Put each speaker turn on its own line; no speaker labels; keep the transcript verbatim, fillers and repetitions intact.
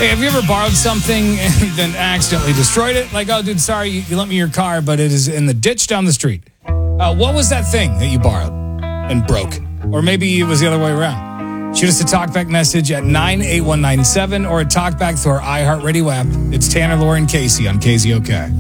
Hey, have you ever borrowed something and then accidentally destroyed it? Like, oh, dude, sorry, you, you lent me your car, but it is in the ditch down the street. Uh, what was that thing that you borrowed and broke? Or maybe it was the other way around. Shoot us a talkback message at nine eight one nine seven or a talkback through our iHeartRadio app. It's Tanner, Laura, and Casey on K Z O K.